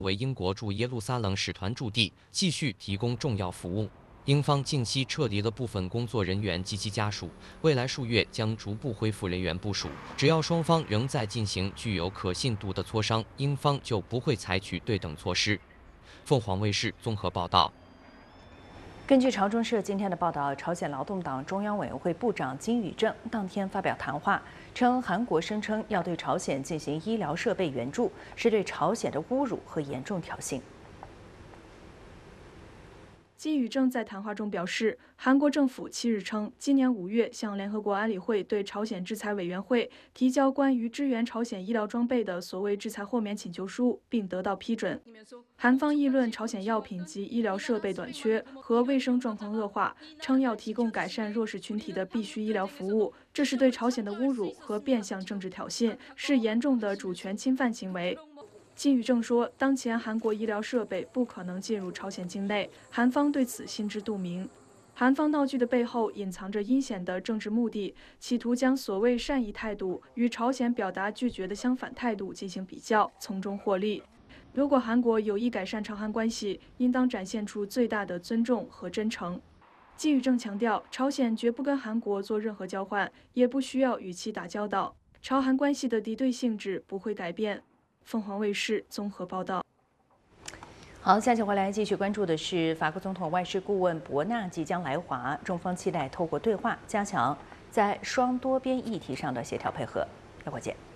为英国驻耶路撒冷使团驻地，继续提供重要服务。英方近期撤离了部分工作人员及其家属，未来数月将逐步恢复人员部署。只要双方仍在进行具有可信度的磋商，英方就不会采取对等措施。凤凰卫视综合报道。 根据朝中社今天的报道，朝鲜劳动党中央委员会部长金宇正当天发表谈话，称韩国声称要对朝鲜进行医疗设备援助，是对朝鲜的侮辱和严重挑衅。 金宇正在谈话中表示，韩国政府7日称，今年5月向联合国安理会对朝鲜制裁委员会提交关于支援朝鲜医疗装备的所谓制裁豁免请求书，并得到批准。韩方议论朝鲜药品及医疗设备短缺和卫生状况恶化，称要提供改善弱势群体的必需医疗服务，这是对朝鲜的侮辱和变相政治挑衅，是严重的主权侵犯行为。 金宇正说，当前韩国医疗设备不可能进入朝鲜境内，韩方对此心知肚明。韩方闹剧的背后隐藏着阴险的政治目的，企图将所谓善意态度与朝鲜表达拒绝的相反态度进行比较，从中获利。如果韩国有意改善朝韩关系，应当展现出最大的尊重和真诚。金宇正强调，朝鲜绝不跟韩国做任何交换，也不需要与其打交道，朝韩关系的敌对性质不会改变。 凤凰卫视综合报道。 好，下期回来继续关注的是法国总统外事顾问博纳即将来华，中方期待透过对话加强在双多边议题上的协调配合。稍后见。